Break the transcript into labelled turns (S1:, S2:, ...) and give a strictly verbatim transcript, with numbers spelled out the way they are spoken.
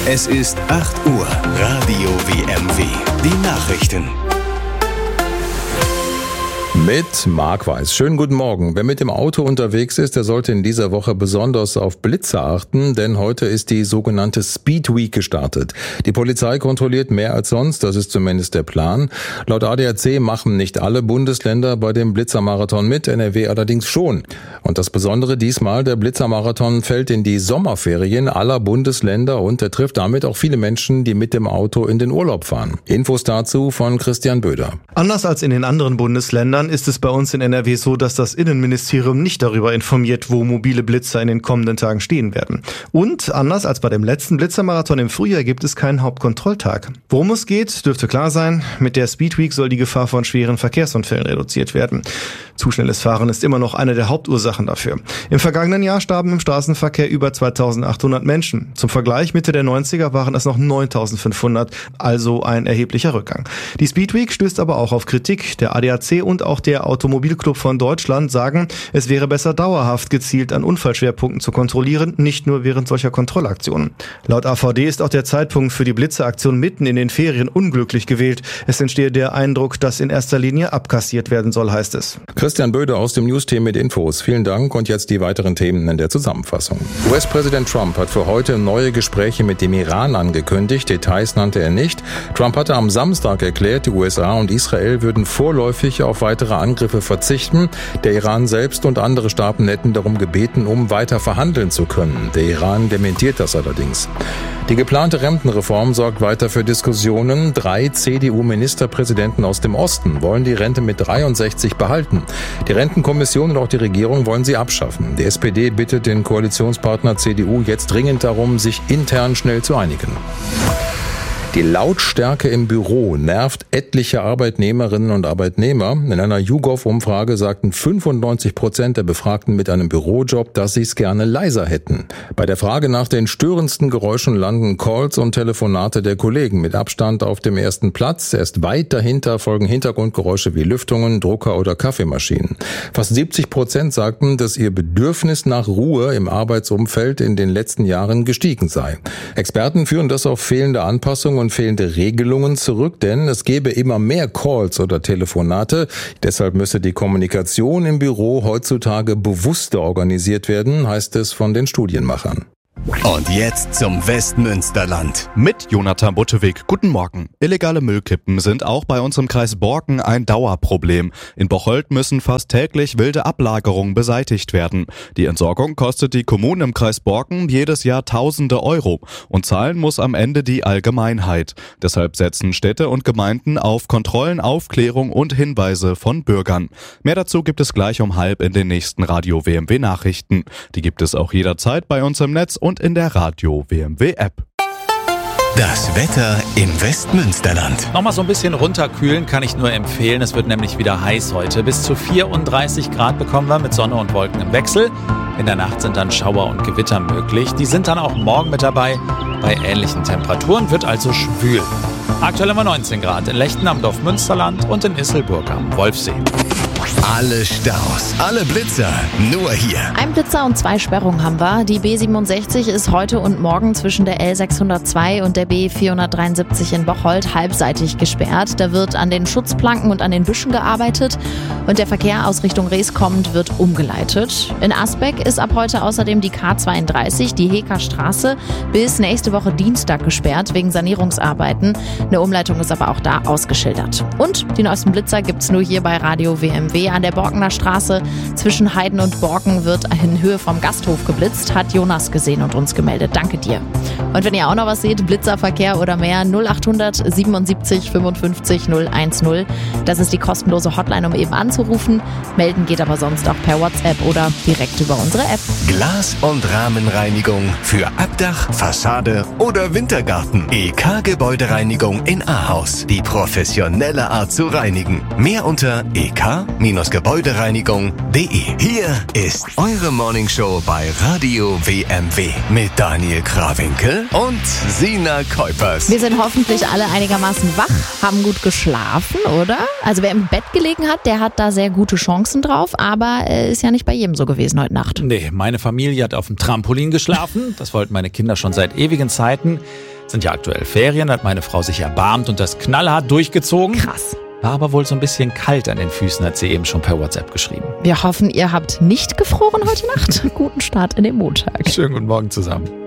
S1: Es ist acht Uhr. Radio W M W. Die Nachrichten.
S2: Mit Marc Weiß. Schönen guten Morgen. Wer mit dem Auto unterwegs ist, der sollte in dieser Woche besonders auf Blitzer achten, denn heute ist die sogenannte Speed Week gestartet. Die Polizei kontrolliert mehr als sonst, das ist zumindest der Plan. Laut A D A C machen nicht alle Bundesländer bei dem Blitzermarathon mit, N R W allerdings schon. Und das Besondere diesmal, der Blitzermarathon fällt in die Sommerferien aller Bundesländer und er trifft damit auch viele Menschen, die mit dem Auto in den Urlaub fahren. Infos dazu von Christian Böder.
S3: Anders als in den anderen Bundesländern ist es bei uns in N R W so, dass das Innenministerium nicht darüber informiert, wo mobile Blitzer in den kommenden Tagen stehen werden. Und anders als bei dem letzten Blitzermarathon im Frühjahr gibt es keinen Hauptkontrolltag. Worum es geht, dürfte klar sein. Mit der Speed Week soll die Gefahr von schweren Verkehrsunfällen reduziert werden. Zu schnelles Fahren ist immer noch eine der Hauptursachen dafür. Im vergangenen Jahr starben im Straßenverkehr über zweitausendachthundert Menschen. Zum Vergleich, Mitte der neunziger waren es noch neuntausendfünfhundert, also ein erheblicher Rückgang. Die Speed Week stößt aber auch auf Kritik. Der A D A C und auch der Automobilclub von Deutschland sagen, es wäre besser dauerhaft gezielt an Unfallschwerpunkten zu kontrollieren, nicht nur während solcher Kontrollaktionen. Laut A V D ist auch der Zeitpunkt für die Blitzeraktion mitten in den Ferien unglücklich gewählt. Es entstehe der Eindruck, dass in erster Linie abkassiert werden soll, heißt es.
S2: Christian Böder aus dem News-Team mit Infos. Vielen Dank und jetzt die weiteren Themen in der Zusammenfassung. U S-Präsident Trump hat für heute neue Gespräche mit dem Iran angekündigt. Details nannte er nicht. Trump hatte am Samstag erklärt, die U S A und Israel würden vorläufig auf weitere Angriffe verzichten. Der Iran selbst und andere Staaten hätten darum gebeten, um weiter verhandeln zu können. Der Iran dementiert das allerdings. Die geplante Rentenreform sorgt weiter für Diskussionen. Drei C D U-Ministerpräsidenten aus dem Osten wollen die Rente mit dreiundsechzig behalten. Die Rentenkommission und auch die Regierung wollen sie abschaffen. Die S P D bittet den Koalitionspartner C D U jetzt dringend darum, sich intern schnell zu einigen. Die Lautstärke im Büro nervt etliche Arbeitnehmerinnen und Arbeitnehmer. In einer YouGov-Umfrage sagten fünfundneunzig Prozent der Befragten mit einem Bürojob, dass sie es gerne leiser hätten. Bei der Frage nach den störendsten Geräuschen landen Calls und Telefonate der Kollegen mit Abstand auf dem ersten Platz. Erst weit dahinter folgen Hintergrundgeräusche wie Lüftungen, Drucker oder Kaffeemaschinen. Fast siebzig Prozent sagten, dass ihr Bedürfnis nach Ruhe im Arbeitsumfeld in den letzten Jahren gestiegen sei. Experten führen das auf fehlende Anpassungen und fehlende Regelungen zurück, denn es gäbe immer mehr Calls oder Telefonate. Deshalb müsse die Kommunikation im Büro heutzutage bewusster organisiert werden, heißt es von den Studienmachern.
S1: Und jetzt zum Westmünsterland.
S4: Mit Jonathan Buttewig. Guten Morgen. Illegale Müllkippen sind auch bei uns im Kreis Borken ein Dauerproblem. In Bocholt müssen fast täglich wilde Ablagerungen beseitigt werden. Die Entsorgung kostet die Kommunen im Kreis Borken jedes Jahr tausende Euro. Und zahlen muss am Ende die Allgemeinheit. Deshalb setzen Städte und Gemeinden auf Kontrollen, Aufklärung und Hinweise von Bürgern. Mehr dazu gibt es gleich um halb in den nächsten Radio W M W Nachrichten. Die gibt es auch jederzeit bei uns im Netz und in der Radio W M W App.
S1: Das Wetter im Westmünsterland.
S5: Nochmal so ein bisschen runterkühlen kann ich nur empfehlen. Es wird nämlich wieder heiß heute. Bis zu vierunddreißig Grad bekommen wir mit Sonne und Wolken im Wechsel. In der Nacht sind dann Schauer und Gewitter möglich. Die sind dann auch morgen mit dabei. Bei ähnlichen Temperaturen wird also schwül. Aktuell haben wir neunzehn Grad in Lechten am Dorf Münsterland und in Isselburg am Wolfsee.
S1: Alle Staus, alle Blitzer, nur hier.
S6: Ein Blitzer und zwei Sperrungen haben wir. Die B siebenundsechzig ist heute und morgen zwischen der L sechshundertzwei und der B vierhundertdreiundsiebzig in Bocholt halbseitig gesperrt. Da wird an den Schutzplanken und an den Büschen gearbeitet und der Verkehr aus Richtung Rees kommend wird umgeleitet. In Asbeck ist ab heute außerdem die K zweiunddreißig, die Heker Straße, bis nächste Woche Dienstag gesperrt wegen Sanierungsarbeiten. Eine Umleitung ist aber auch da ausgeschildert. Und die neuesten Blitzer gibt's nur hier bei Radio W M W. An der Borkener Straße zwischen Heiden und Borken wird in Höhe vom Gasthof geblitzt, hat Jonas gesehen und uns gemeldet. Danke dir. Und wenn ihr auch noch was seht, Blitzerverkehr oder mehr, null achthundert siebenundsiebzig fünfundfünfzig null eins null. Das ist die kostenlose Hotline, um eben anzurufen. Melden geht aber sonst auch per WhatsApp oder direkt über unsere App.
S1: Glas- und Rahmenreinigung für Abdach, Fassade oder Wintergarten. E K Gebäudereinigung in Ahaus. Die professionelle Art zu reinigen. Mehr unter e k Gebäudereinigung punkt de. Hier ist eure Morningshow bei Radio W M W mit Daniel Krawinkel und Sina Kuipers.
S6: Wir sind hoffentlich alle einigermaßen wach, haben gut geschlafen, oder? Also wer im Bett gelegen hat, der hat da sehr gute Chancen drauf, aber äh, ist ja nicht bei jedem so gewesen heute Nacht.
S5: Nee, meine Familie hat auf dem Trampolin geschlafen. Das wollten meine Kinder schon seit ewigen Zeiten. Sind ja aktuell Ferien, hat meine Frau sich erbarmt und das knallhart durchgezogen.
S6: Krass.
S5: War aber wohl so ein bisschen kalt an den Füßen, hat sie eben schon per WhatsApp geschrieben.
S6: Wir hoffen, ihr habt nicht gefroren heute Nacht. Guten Start in den Montag.
S5: Schönen guten Morgen zusammen.